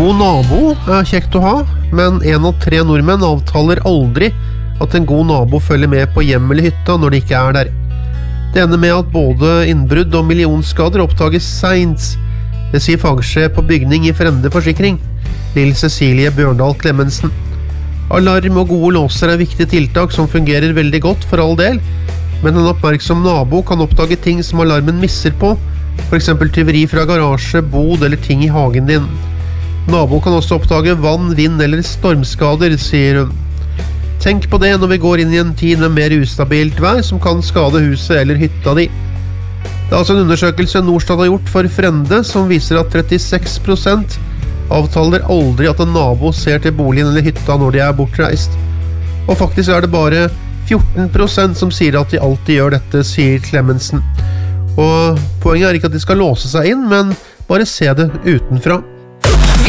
god nabo kjekt å ha, men 1 av 3 nordmenn avtaler aldri at en god nabo følger med på hjem eller hytta når de ikke der. Det ender med at både innbrudd og millionskader oppdages sent. Det sier fagsjef på bygning i Frende Forsikring, Lill Cecilie Bjørndal Clemensen. Alarm og gode låser viktige tiltak som fungerer veldig godt for all del, men en oppmerksom nabo kan oppdage ting som alarmen misser på, for eksempel tyveri fra garasje, bod eller ting i hagen din. Nabo kan også oppdage vann, vind eller stormskader, sier hun. Tenk på det når vi går inn i en tid med mer ustabilt vær som kan skade huset eller hytta di. Det er altså en undersøkelse Norstat har gjort for Frende som viser at 36% avtaler aldri at en nabo ser til boligen eller hytta når de bortreist. Og faktisk det bare 14% som sier at de alltid gjør dette, sier Clemensen. Og poenget ikke at de skal låse seg inn, men bare se det utenfra.